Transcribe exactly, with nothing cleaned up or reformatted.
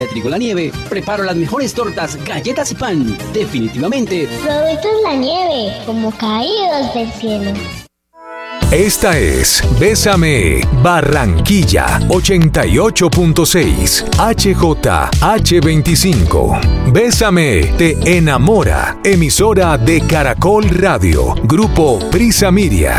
Trigo La Nieve, preparo las mejores tortas, galletas y pan. Definitivamente, productos La Nieve, como caídos del cielo. Esta es Bésame Barranquilla ochenta y ocho punto seis H J H veinticinco. Bésame te enamora. Emisora de Caracol Radio. Grupo Prisa Media.